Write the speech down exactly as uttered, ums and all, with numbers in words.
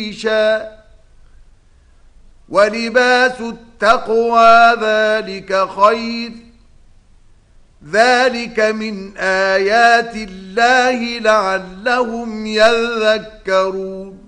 ريشا ولباس التقوى ذلك خير ذلك من آيات الله لعلهم يذكرون